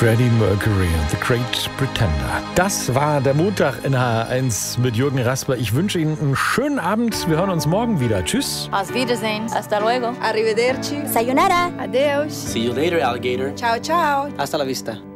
Freddie Mercury und The Great Pretender. Das war der Montag in H1 mit Jürgen Rasper. Ich wünsche Ihnen einen schönen Abend. Wir hören uns morgen wieder. Tschüss. Auf Wiedersehen. Hasta luego. Arrivederci. Sayonara. Adeus. See you later, alligator. Ciao, ciao. Hasta la vista.